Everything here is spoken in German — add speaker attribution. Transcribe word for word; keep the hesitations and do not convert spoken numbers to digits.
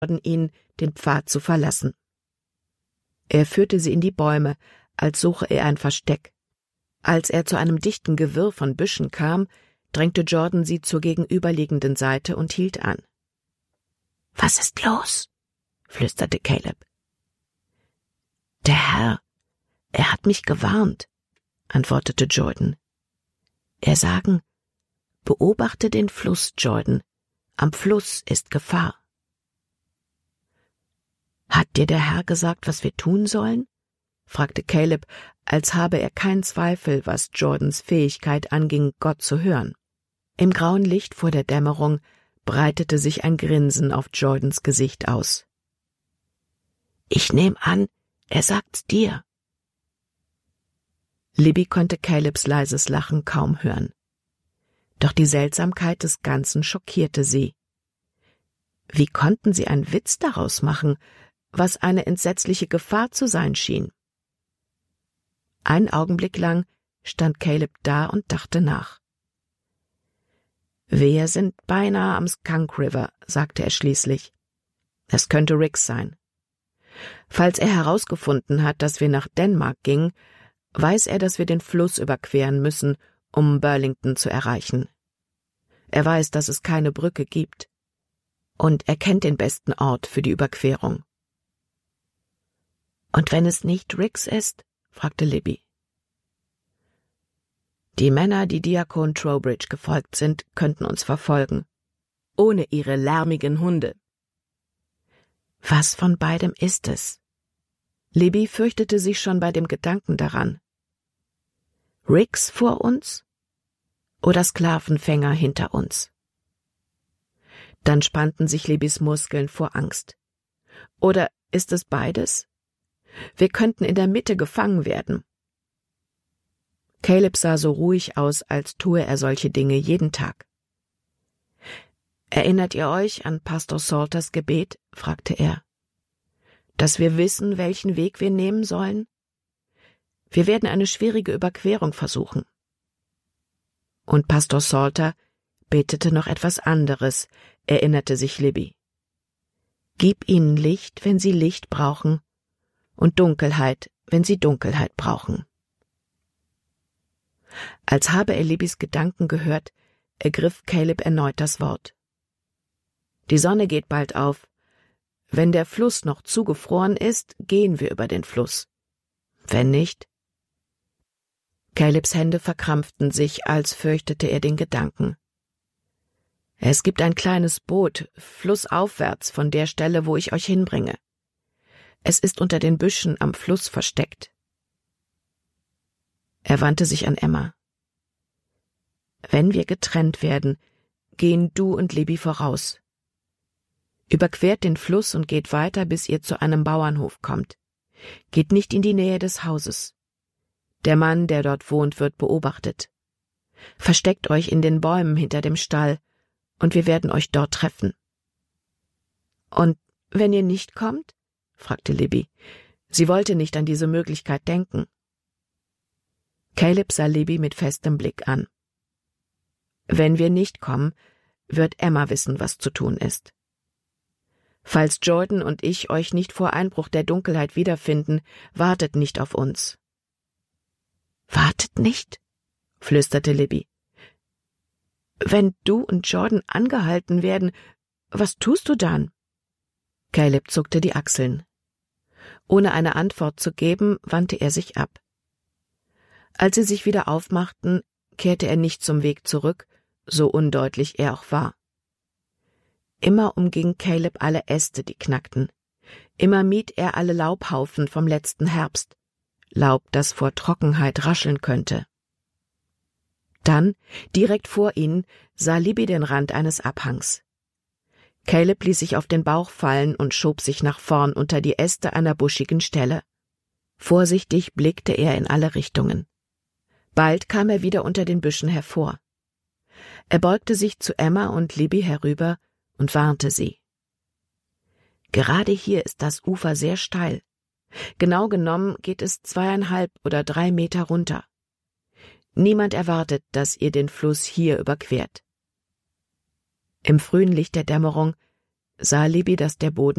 Speaker 1: ihn, den Pfad zu verlassen. Er führte sie in die Bäume, als suche er ein Versteck. Als er zu einem dichten Gewirr von Büschen kam, drängte Jordan sie zur gegenüberliegenden Seite und hielt an. »Was ist los?« flüsterte Caleb. »Der Herr, er hat mich gewarnt«, antwortete Jordan. »Er sagen, beobachte den Fluss, Jordan. Am Fluss ist Gefahr.« »Hat dir der Herr gesagt, was wir tun sollen?« fragte Caleb, als habe er keinen Zweifel, was Jordans Fähigkeit anging, Gott zu hören. Im grauen Licht vor der Dämmerung breitete sich ein Grinsen auf Jordans Gesicht aus. »Ich nehm an, er sagt's dir.« Libby konnte Calebs leises Lachen kaum hören. Doch die Seltsamkeit des Ganzen schockierte sie. Wie konnten sie einen Witz daraus machen, was eine entsetzliche Gefahr zu sein schien? Einen Augenblick lang stand Caleb da und dachte nach. »Wir sind beinahe am Skunk River«, sagte er schließlich. »Es könnte Rix sein. Falls er herausgefunden hat, dass wir nach Dänemark gingen, weiß er, dass wir den Fluss überqueren müssen, um Burlington zu erreichen. Er weiß, dass es keine Brücke gibt. Und er kennt den besten Ort für die Überquerung.« »Und wenn es nicht Rix ist?« fragte Libby. »Die Männer, die Diakon Trowbridge gefolgt sind, könnten uns verfolgen. Ohne ihre lärmigen Hunde.« Was von beidem ist es? Libby fürchtete sich schon bei dem Gedanken daran. Rix vor uns oder Sklavenfänger hinter uns? Dann spannten sich Libbys Muskeln vor Angst. Oder ist es beides? Wir könnten in der Mitte gefangen werden. Caleb sah so ruhig aus, als tue er solche Dinge jeden Tag. »Erinnert ihr euch an Pastor Salters Gebet?« fragte er. »Dass wir wissen, welchen Weg wir nehmen sollen? Wir werden eine schwierige Überquerung versuchen.« Und Pastor Salter betete noch etwas anderes, erinnerte sich Libby. »Gib ihnen Licht, wenn sie Licht brauchen, und Dunkelheit, wenn sie Dunkelheit brauchen.« Als habe er Libbys Gedanken gehört, ergriff Caleb erneut das Wort. »Die Sonne geht bald auf. Wenn der Fluss noch zugefroren ist, gehen wir über den Fluss. Wenn nicht?« Calebs Hände verkrampften sich, als fürchtete er den Gedanken. »Es gibt ein kleines Boot, flussaufwärts von der Stelle, wo ich euch hinbringe. Es ist unter den Büschen am Fluss versteckt.« Er wandte sich an Emma. »Wenn wir getrennt werden, gehen du und Libby voraus. Überquert den Fluss und geht weiter, bis ihr zu einem Bauernhof kommt. Geht nicht in die Nähe des Hauses. Der Mann, der dort wohnt, wird beobachtet. Versteckt euch in den Bäumen hinter dem Stall, und wir werden euch dort treffen.« »Und wenn ihr nicht kommt?« fragte Libby. Sie wollte nicht an diese Möglichkeit denken. Caleb sah Libby mit festem Blick an. »Wenn wir nicht kommen, wird Emma wissen, was zu tun ist. Falls Jordan und ich euch nicht vor Einbruch der Dunkelheit wiederfinden, wartet nicht auf uns.« »Wartet nicht?« flüsterte Libby. »Wenn du und Jordan angehalten werden, was tust du dann?« Caleb zuckte die Achseln. Ohne eine Antwort zu geben, wandte er sich ab. Als sie sich wieder aufmachten, kehrte er nicht zum Weg zurück, so undeutlich er auch war. Immer umging Caleb alle Äste, die knackten. Immer mied er alle Laubhaufen vom letzten Herbst, Laub, das vor Trockenheit rascheln könnte. Dann, direkt vor ihnen, sah Libby den Rand eines Abhangs. Caleb ließ sich auf den Bauch fallen und schob sich nach vorn unter die Äste einer buschigen Stelle. Vorsichtig blickte er in alle Richtungen. Bald kam er wieder unter den Büschen hervor. Er beugte sich zu Emma und Libby herüber und warnte sie. »Gerade hier ist das Ufer sehr steil. Genau genommen geht es zweieinhalb oder drei Meter runter. Niemand erwartet, dass ihr den Fluss hier überquert.« Im frühen Licht der Dämmerung sah Libby, dass der Boden